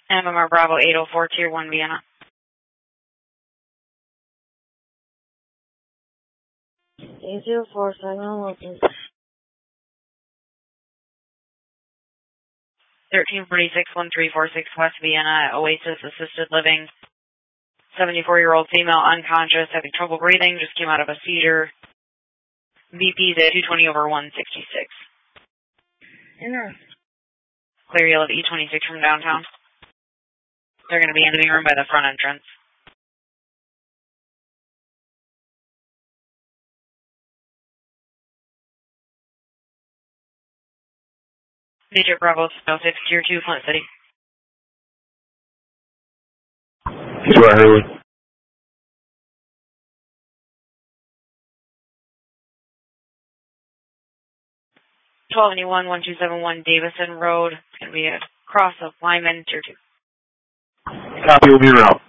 MMR Bravo 804, Tier 1, Vienna. 804, Simon Wilson. 1346, 1346 West Vienna, Oasis Assisted Living. 74-year-old female, unconscious, having trouble breathing, just came out of a seizure. VP's at 220/166. Clear yield of E26 from downtown. They're going to be in the room by the front entrance. Major Bravo 06, Tier 2, Flint City. Swahili. 1271-1271 Davison Road. It's going to be across of Lyman, Tier 2. Copy, will be around.